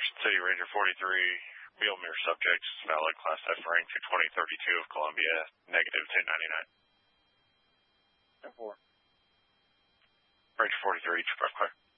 Ocean City, Ranger 43, wheel mirror subjects, valid class F rank to 2032 of Columbia, negative 1099. 10-4. Ranger 43, Express clear.